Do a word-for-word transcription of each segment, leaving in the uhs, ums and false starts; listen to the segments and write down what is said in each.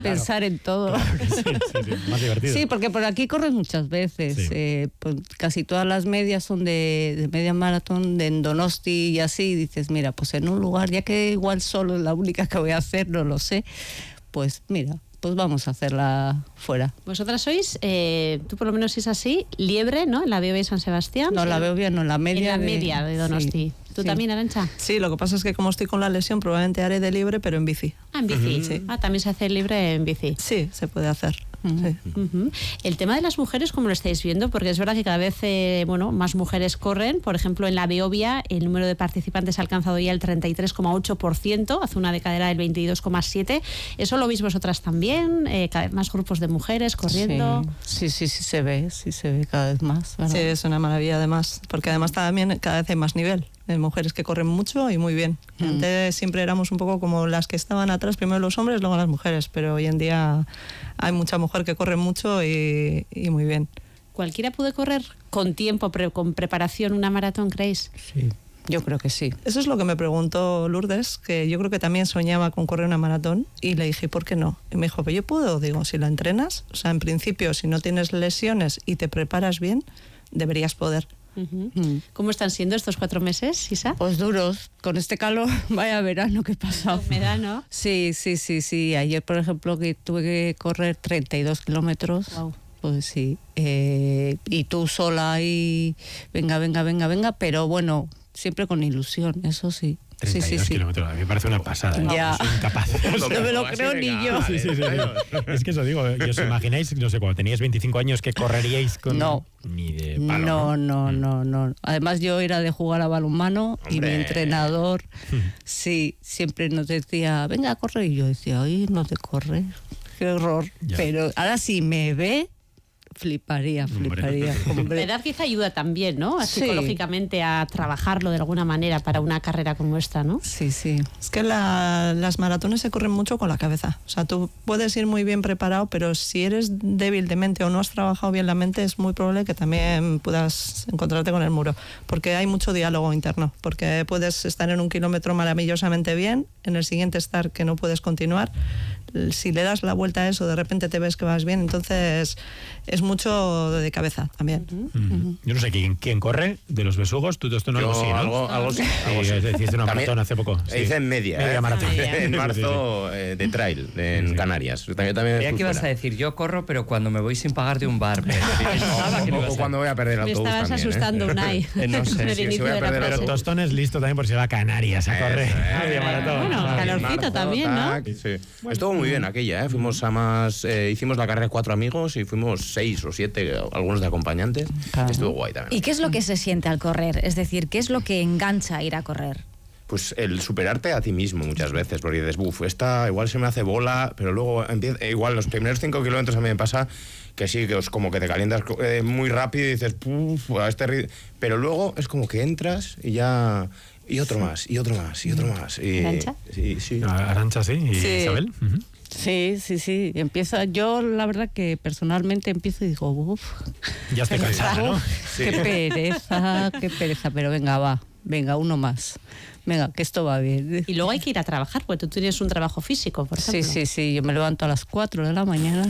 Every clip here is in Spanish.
pensar claro. en todo. Claro que sí, sí, sí, más divertido. Sí, porque por aquí corres muchas veces. Sí. Eh, pues casi todas las medias son de, de media maratón, de en Donosti y así. Y dices, mira, pues en un lugar, ya que igual solo es la única que voy a hacer, no lo sé, pues mira, pues vamos a hacerla fuera. Vosotras sois, eh, tú por lo menos es así, Liebre, ¿no? En la B O B San Sebastián. No, ¿sí? la veo bien, no, la media. En la de, media de Donosti. Sí, ¿Tú sí. también, Arantxa? Sí, lo que pasa es que como estoy con la lesión, probablemente haré de libre, pero en bici. Ah, en bici. Uh-huh. Sí. Ah, también se hace libre en bici. Sí, se puede hacer. Uh-huh. Sí. Uh-huh. El tema de las mujeres, ¿cómo lo estáis viendo? Porque es verdad que cada vez eh, bueno, más mujeres corren. Por ejemplo, en la Beovia el número de participantes ha alcanzado ya el treinta y tres coma ocho por ciento, hace una década era el veintidós coma siete por ciento. ¿Eso lo veis vosotras también? Eh, cada vez más grupos de mujeres corriendo. Sí, sí, sí, sí se ve, sí se ve cada vez más. ¿verdad? Sí, es una maravilla además, porque además también cada vez hay más nivel. Hay mujeres que corren mucho y muy bien. Mm. Antes siempre éramos un poco como las que estaban atrás, primero los hombres, luego las mujeres, pero hoy en día hay mucha mujer que corre mucho y, y muy bien. ¿Cualquiera puede correr con tiempo, pre- con preparación, una maratón, creéis? Sí. Yo creo que sí. Eso es lo que me preguntó Lourdes, que yo creo que también soñaba con correr una maratón, y le dije, ¿por qué no? Y me dijo, pero yo puedo, digo, si la entrenas, o sea, en principio, si no tienes lesiones y te preparas bien, deberías poder. Uh-huh. Mm. ¿Cómo están siendo estos cuatro meses, Isa? Pues duros, con este calor, vaya verano que he pasado. Humedad, ¿no? Sí, sí, sí, sí. Ayer, por ejemplo, que tuve que correr treinta y dos kilómetros. Wow. Pues sí. Eh, y tú sola y venga, venga, venga, venga, pero bueno, siempre con ilusión, eso sí. treinta y dos sí, sí, sí. kilómetros, a mí me parece una pasada. ¿eh? Ya. Soy incapaz. No me lo creo ni yo. Sí, sí, sí, digo, es que eso digo, ¿os imagináis, no sé, cuando teníais veinticinco años que correríais con...? No. Ni de palo, no, no, no, no, no. Además yo era de jugar a balonmano. Hombre. Y mi entrenador, sí, siempre nos decía, venga a correr. Y yo decía, ay, no te corres, qué horror. Ya. Pero ahora sí me ve... Fliparía, fliparía. Hombre. La edad quizá ayuda también, ¿no? Sí. Psicológicamente a trabajarlo de alguna manera para una carrera como esta, ¿no? Sí, sí. Es que la, las maratones se corren mucho con la cabeza. O sea, tú puedes ir muy bien preparado, pero si eres débil de mente o no has trabajado bien la mente, es muy probable que también puedas encontrarte con el muro. Porque hay mucho diálogo interno. Porque puedes estar en un kilómetro maravillosamente bien, en el siguiente estar que no puedes continuar. Si le das la vuelta a eso, de repente te ves que vas bien, entonces es mucho de cabeza también. Uh-huh. Uh-huh. Yo no sé quién, quién corre de los besugos, tú esto no algo sí, ¿no? Algo, algo sí. Algo sí. Hiciste una maratón hace poco. Sí. Hice en media, media ¿eh? maratón. En marzo eh, de trail en sí. Canarias. También, también Creía que ibas a decir, yo corro, pero cuando me voy sin pagar de un bar. Me pensaba que o, o cuando voy a perder el autobús. Me estabas también, asustando, ¿eh? Unai. Eh, no sé. Sí, si voy a perder pero Tostón es listo también por si va a Canarias a correr. Eso, media eh, maratón. Bueno, ah, calorcito marzo, también, ¿no? Tac, sí. Bueno, estuvo muy bien aquella, ¿eh? Fuimos a más... Eh, hicimos la carrera cuatro amigos y fuimos seis o siete, algunos de acompañantes. Claro. Estuvo guay también. ¿Y qué es lo que se siente al correr? Es decir, ¿qué es lo que engancha a ir a correr? Pues el superarte a ti mismo muchas veces, porque dices, buf, esta igual se me hace bola, pero luego empieza, igual los primeros cinco kilómetros a mí me pasa que sí, que es como que te calientas eh, muy rápido y dices, puf, a este ritmo, pero luego es como que entras y ya... Y otro más, y otro más, y otro más. Y, ¿Arantxa? Sí, sí. Arantxa, sí. ¿Y sí. Isabel? Uh-huh. Sí, sí, sí. Empieza, yo la verdad que personalmente empiezo y digo, uff. Ya estoy cansada, ¿no? Sí. Qué pereza, qué pereza. Pero venga, va, venga, uno más. Venga, que esto va bien. Y luego hay que ir a trabajar, porque tú tienes un trabajo físico, por ejemplo. Sí, sí, sí. Yo me levanto a las cuatro de la mañana.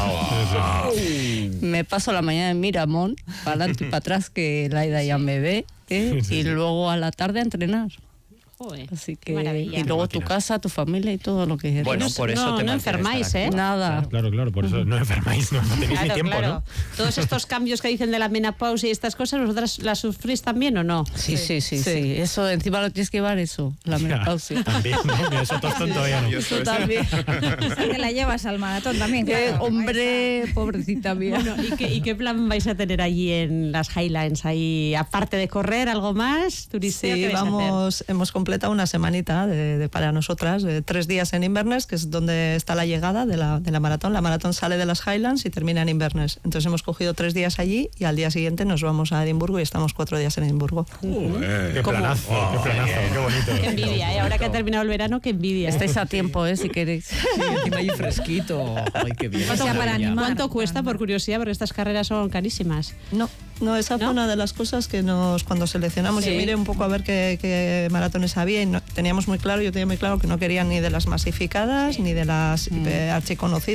Wow. Me paso la mañana en Miramón, para adelante y para atrás, que Laida ya me ve. ¿eh? Sí, sí, y sí. Luego a la tarde a entrenar. Joder, así que maravilla. Y luego tu casa, tu familia y todo lo que es. Bueno, por eso no, te no enfermáis, ¿eh? Nada. Claro, claro, por eso no enfermáis, no, no tenéis claro, ni tiempo, claro. ¿no? Todos estos cambios que dicen de la menopausia y estas cosas, ¿vosotras las sufrís también o no? Sí, sí, sí, sí. sí. Eso encima lo tienes que llevar eso, la menopausia. También, ¿no? Eso Tostón todavía no. Eso también. Te la llevas al maratón también, claro. Eh, hombre, pobrecita mía. Bueno, ¿y qué, ¿y qué plan vais a tener allí en las Highlands? Ahí, aparte de correr, ¿algo más? ¿Turisteo? Sí, vamos, hemos completado una semanita De, de, para nosotras, de tres días en Inverness, que es donde está la llegada de la, de la maratón. La maratón sale de las Highlands y termina en Inverness. Entonces hemos cogido tres días allí y al día siguiente nos vamos a Edimburgo y estamos cuatro días en Edimburgo. Uh, eh, ¡Qué planazo! Oh, ¡Qué planazo! ¡Qué bonito! ¡Qué envidia! ¿eh? Ahora que ha terminado el verano, qué envidia. Estáis a tiempo, ¿eh? Si queréis. Sí, encima ahí fresquito. ¡Ay, qué bien! ¿Cuánto, para animar, ¿Cuánto cuesta, por curiosidad? Porque estas carreras son carísimas. No. No, esa fue ¿No? una de las cosas que nos, cuando seleccionamos, Sí. yo miré un poco a ver qué, qué maratones había y no- teníamos muy claro, yo tenía muy claro que no quería ni de las masificadas, ni de las Mm. eh, archiconocidas.